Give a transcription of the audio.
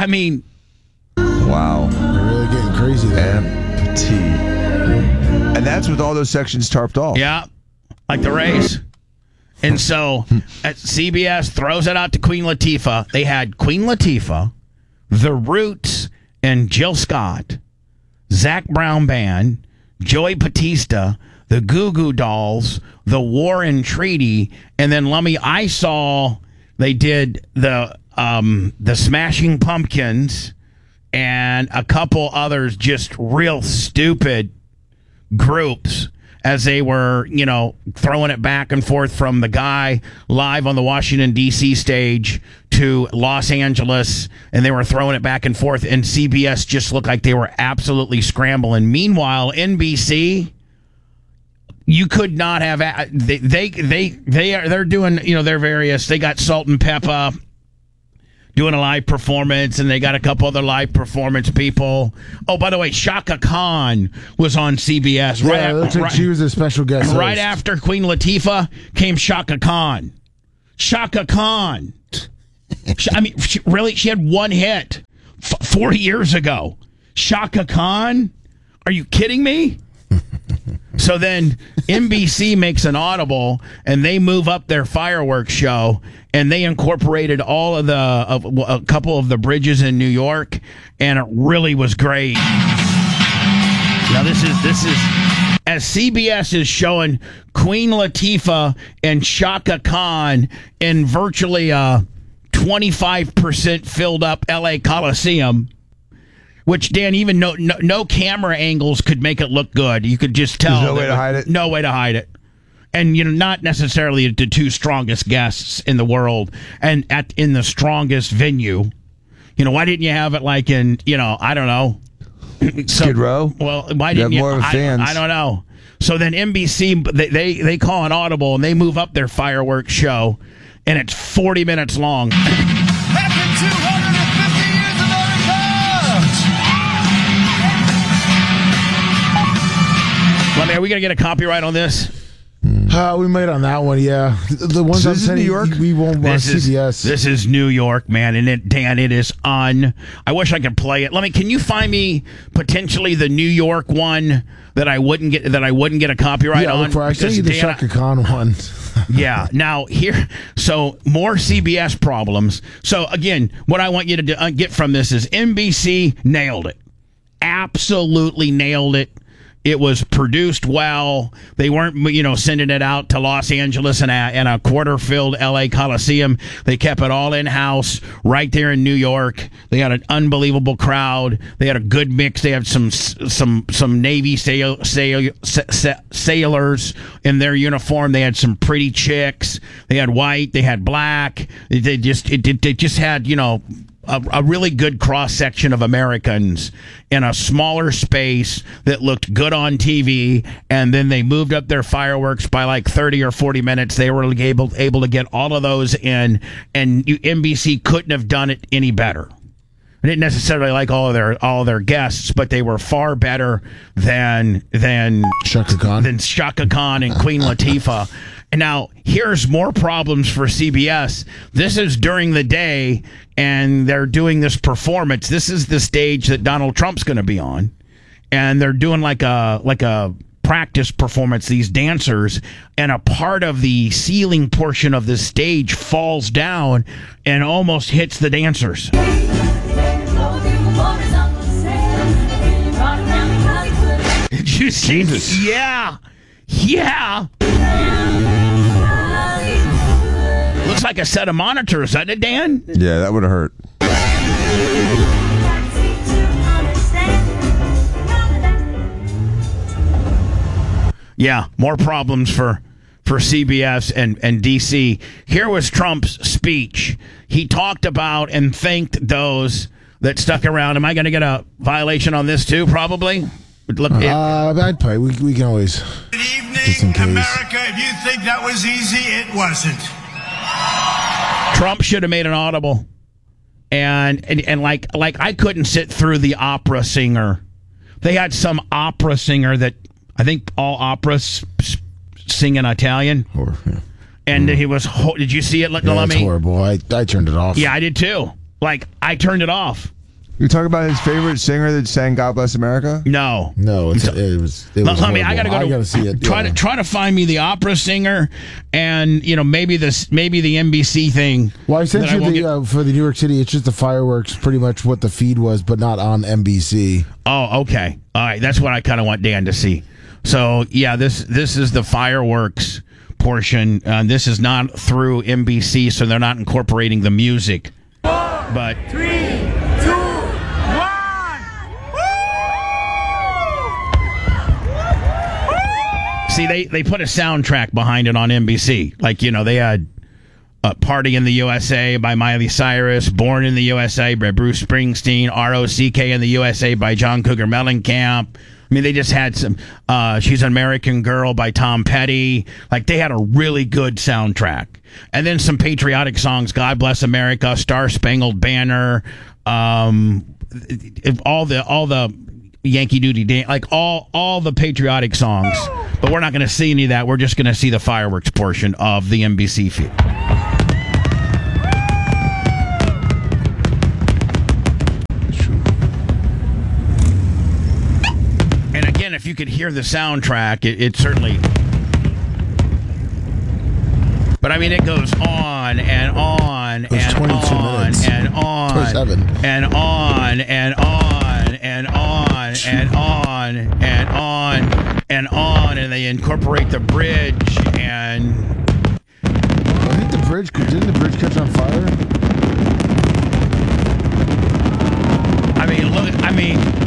I mean, wow. They're really getting crazy there. Empty. And that's with all those sections tarped off. yeah, like the Rays. And so CBS throws it out to Queen Latifah. They had Queen Latifah, The Roots, and Jill Scott, Zac Brown Band, Joey Batista, the Goo Goo Dolls, the War and Treaty, and then Lummy, I saw they did the Smashing Pumpkins and a couple others, just real stupid groups, as they were, throwing it back and forth from the guy live on the Washington, D.C. stage to Los Angeles, and they were throwing it back and forth, and CBS just looked like they were absolutely scrambling. Meanwhile, NBC, you could not have... They're doing, their various... They got Salt and Pepper doing a live performance, and they got a couple other live performance people. Oh, by the way, Shaka Khan was on CBS. Yeah, it looks like she was a special guest host. Right after Queen Latifah came Shaka Khan. Shaka Khan. I mean, she had one hit 40 years ago. Shaka Khan? Are you kidding me? So then NBC makes an audible, and they move up their fireworks show, and they incorporated all of a couple of the bridges in New York, and it really was great. Now this is as CBS is showing Queen Latifah and Shaka Khan in virtually a 25% filled up LA Coliseum. Which, Dan, even no camera angles could make it look good. You could just tell. There's no way to hide it? No way to hide it. And, not necessarily the two strongest guests in the world and in the strongest venue. Why didn't you have it like in, I don't know. Skid Row? Well, why didn't you? Have more fans. I don't know. So then NBC, they call an audible, and they move up their fireworks show, and it's 40 minutes long. Are we going to get a copyright on this? We might on that one, yeah. The ones So I'm this is sending, New York? we won't watch CBS. This is New York, man, and Dan, it is I wish I could play it. Can you find me potentially the New York one that I wouldn't get a copyright on? I sent you the Shaka Khan one. Yeah. Now so more CBS problems. So again, what I want you to get from this is NBC nailed it, absolutely nailed it. It was produced well. They weren't, sending it out to Los Angeles and a quarter-filled L.A. Coliseum. They kept it all in-house right there in New York. They had an unbelievable crowd. They had a good mix. They had some Navy sailors in their uniform. They had some pretty chicks. They had white. They had black. They just had, a really good cross-section of Americans in a smaller space that looked good on TV, and then they moved up their fireworks by like 30 or 40 minutes. They were able to get all of those in, and NBC couldn't have done it any better. I didn't necessarily like all of their guests, but they were far better than Shaka Khan and Queen Latifah. And now here's more problems for CBS. This is during the day, and they're doing this performance. This is the stage that Donald Trump's going to be on, and they're doing like a practice performance. These dancers, and a part of the ceiling portion of the stage falls down and almost hits the dancers. Did you see? Jesus. Yeah. Looks like a set of monitors, doesn't it, Dan? Yeah, that would have hurt. Yeah, more problems for CBS and DC. Here was Trump's speech. He talked about and thanked those that stuck around. Am I going to get a violation on this too, probably? Look, I'd probably. We can always. Good evening, America. If you think that was easy, it wasn't. Trump should have made an audible, and like I couldn't sit through the opera singer. They had some opera singer that I think all operas sing in Italian, and he was. Did you see it? That's horrible. I turned it off. Yeah, I did too. I turned it off. You talk about his favorite singer that sang "God Bless America." No. No, it was. I gotta see it. Try to find me the opera singer, and maybe the NBC thing. Well, I sent that you for the New York City. It's just the fireworks, pretty much what the feed was, but not on NBC. Oh, okay. All right, that's what I kind of want Dan to see. So yeah, this is the fireworks portion. This is not through NBC, so they're not incorporating the music. But 3, 2, 1. see, they put a soundtrack behind it on NBC. Like, they had Party in the USA by Miley Cyrus, Born in the USA by Bruce Springsteen, ROCK in the USA by John Cougar Mellencamp. I mean, they just had some She's an American Girl by Tom Petty. Like, they had a really good soundtrack. And then some patriotic songs, God Bless America, Star Spangled Banner, all the Yankee Doodle Dance, like all the patriotic songs. But we're not going to see any of that. We're just going to see the fireworks portion of the NBC feed. And again, if you could hear the soundtrack, it certainly... But I mean, it goes on and on and 22 on minutes. and on 27. and on and on and on and on and on and on, and they incorporate the bridge. And I think didn't the bridge catch on fire? I mean, look. I mean,